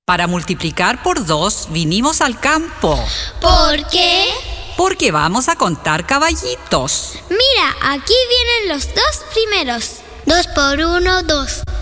Para multiplicar por 2 vinimos al campo. ¿Por qué? Porque vamos a contar caballitos. Mira, aquí vienen los 2 primeros. 2 por 1, 2.